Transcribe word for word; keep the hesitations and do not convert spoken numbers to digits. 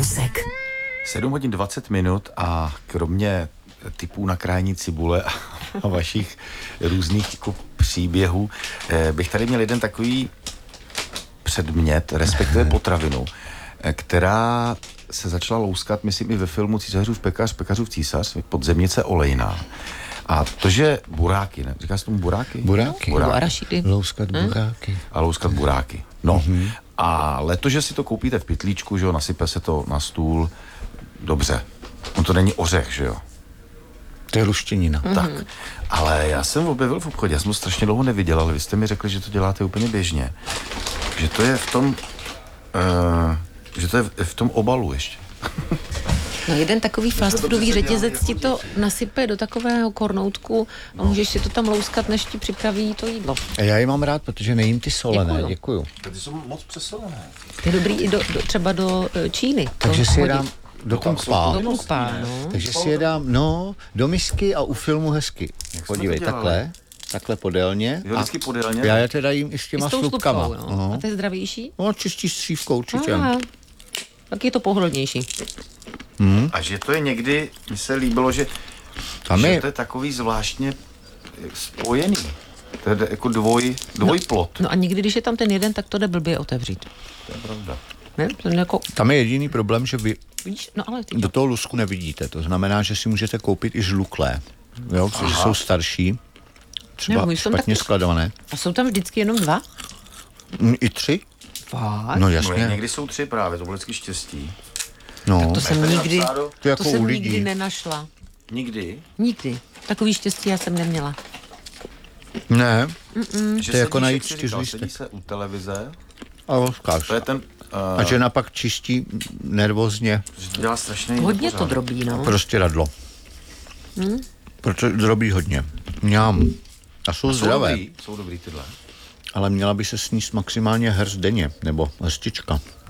kousek. sedm hodin dvacet minut a kromě typů na krájení cibule a vašich různých jako příběhů bych tady měl jeden takový předmět, respektive potravinu, která se začala louskat, myslím, i ve filmu Císařův pekař, pekařův císař, podzemnice olejná. A to, že buráky, ne? Říká se tomu buráky? Buráky. Buráky. Louskat buráky. A louskat buráky. No. Mm-hmm. Ale to, že si to koupíte v pytlíčku, že jo, nasype se to na stůl, dobře. On to není ořech, že jo? To je luštěnina. Mm-hmm. Tak. Ale já jsem objevil v obchodě, já jsem to strašně dlouho neviděl, ale vy jste mi řekli, že to děláte úplně běžně. Že to je v tom, uh, že to je v tom obalu ještě. No jeden takový fast foodový řetězec ti to nasype do takového kornoutku a můžeš si to tam louskat, než ti připraví to jídlo. A já ji mám rád, protože nejím ty solené. Děkuju. Děkuju. Ty jsou moc přesolené. Je dobrý i do, do, třeba do e, Číny. Takže si je hodí. dám do kompá. Do kompá, no. Takže si je dám, no, do misky a u filmu hezky. Podívej, takhle. Takhle podélně. Jo, vždycky podélně. Já je teda jím i s těma I s tou slupkama. slupkou, no. A to je zdravější? No, čistí střívkou určitě. Aha. Tak je to pohodlnější. Hmm. A že to je někdy, mi se líbilo, že, Tam že je... to je takový zvláštně spojený. To je jako dvoj, dvojplot. No, no a někdy, když je tam ten jeden, tak to jde blbě otevřít. To je pravda. Ne? To je jako... Tam je jediný problém, že vy Vidíš? No, ale ty... do toho lusku nevidíte. To znamená, že si můžete koupit i žluklé. Jo, protože jsou starší. Třeba no, špatně tak... skladované. A jsou tam vždycky jenom dva? I tři? Fakt? No jasně. No, někdy jsou tři právě, to bylo vždycky štěstí. No. To jsem nikdy, To, jako to jsem u nikdy lidí. nenašla. Nikdy? Nikdy. Takový štěstí já jsem neměla. Ne, Mm-mm. Že to je jako sedíš, najít jak jsi říkal, čtyřlistek. sedí se u televize. A oskáš. To je ten... Uh, A žena pak čistí nervózně že to dělá strašný Hodně to nepořádek. drobí, no. prostě radlo. Hmm? Protože drobí hodně. Mňám. A jsou A jsou zdravé. dobrý, jsou dobrý tyhle. Ale měla by se sníst maximálně hrst denně, nebo hrstička.